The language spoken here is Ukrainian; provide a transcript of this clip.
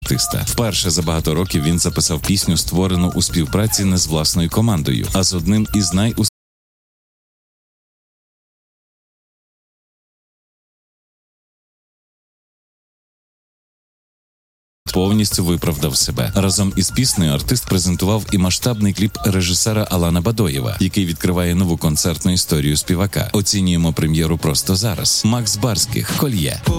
артиста. Вперше за багато років він записав пісню, створену у співпраці не з власною командою, а з одним із повністю виправдав себе. Разом із піснею артист презентував і масштабний кліп режисера Алана Бадоєва, який відкриває нову концертну історію співака. Оцінюємо прем'єру просто зараз. Макс Барських «Кольє».